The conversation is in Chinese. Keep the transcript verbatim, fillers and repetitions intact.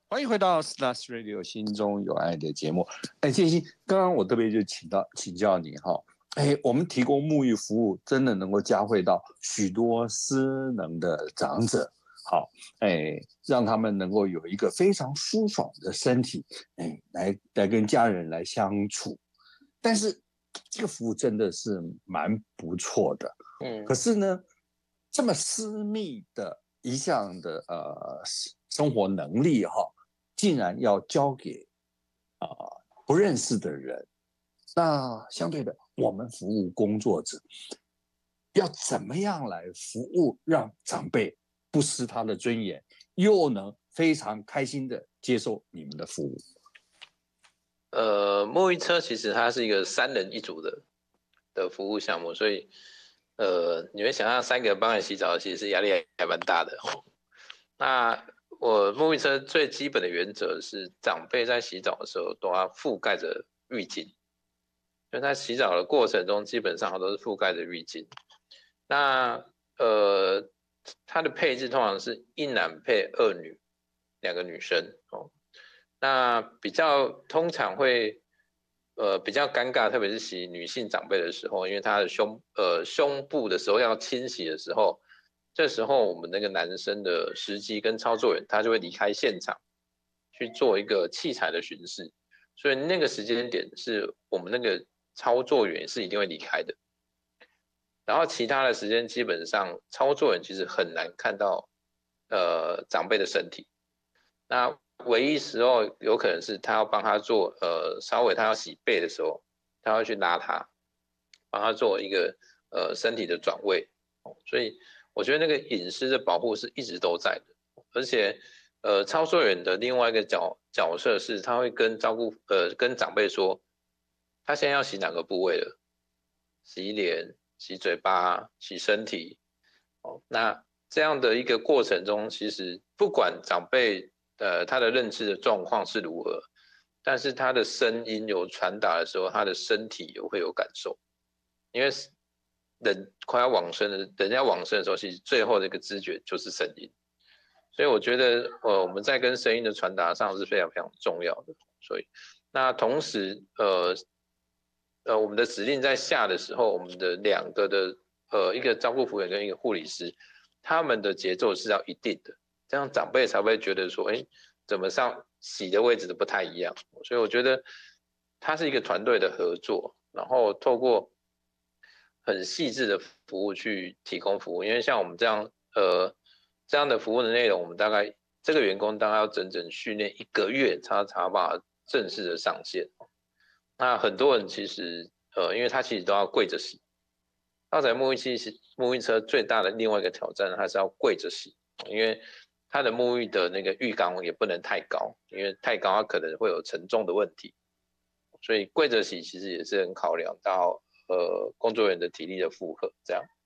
欢迎回到 Stars Radio 心中有爱的节目。哎，建新，刚刚我特别就请到请教你哈，哎，我们提供沐浴服务，真的能够嘉惠到许多失能的长者，好，哎，让他们能够有一个非常舒爽的身体，哎，来来跟家人来相处。但是这个服务真的是蛮不错的，嗯，可是呢，这么私密的一项的呃生活能力哈。竟然要交给啊、呃、不认识的人，那相对的，我们服务工作者要怎么样来服务，让长辈不失他的尊严，又能非常开心的接受你们的服务？ 呃，沐浴车其实它是一个三人一组的的服务项目，所以呃，你会想象三个人帮你洗澡，其实压力还蛮大的。那我沐浴车最基本的原则是，长辈在洗澡的时候都要覆盖着浴巾，就在洗澡的过程中，基本上都是覆盖着浴巾。那呃，它的配置通常是一男配二女，两个女生哦。那比较通常会呃比较尴尬，特别是洗女性长辈的时候，因为她的胸呃胸部的时候要清洗的时候。这时候，我们那个男生的司机跟操作员，他就会离开现场，去做一个器材的巡视。所以那个时间点是我们那个操作员是一定会离开的。然后其他的时间，基本上操作员其实很难看到呃长辈的身体。那唯一时候有可能是他要帮他做呃稍微他要洗背的时候，他要去拉他，帮他做一个呃身体的转位。所以我觉得那个隐私的保护是一直都在的，而且呃，操作员的另外一个角角色是，他会跟照顾呃跟长辈说，他现在要洗哪个部位了，洗脸、洗嘴巴、洗身体。哦，那这样的一个过程中，其实不管长辈呃他的认知的状况是如何，但是他的声音有传达的时候，他的身体也会有感受，因为人快要往生的，人要往生的时候，其实最后的一个知觉就是声音，所以我觉得，呃，我们在跟声音的传达上是非常非常重要的。所以，那同时，呃，呃，我们的指令在下的时候，我们的两个的，呃，一个照顾服务员跟一个护理师，他们的节奏是要一定的，这样长辈才会觉得说，哎，怎么上洗的位置都不太一样。所以我觉得，它是一个团队的合作，然后透过很细致的服务去提供服务，因为像我们这样呃这样的服务的内容，我们大概这个员工大概要整整训练一个月，才才把正式的上线。那很多人其实呃，因为他其实都要跪着洗，大仔沐浴器是沐浴车最大的另外一个挑战，它是要跪着洗，因为它的沐浴的那个浴缸也不能太高，因为太高它可能会有承重的问题，所以跪着洗其实也是很考量到呃工作人员的体力的负荷这样。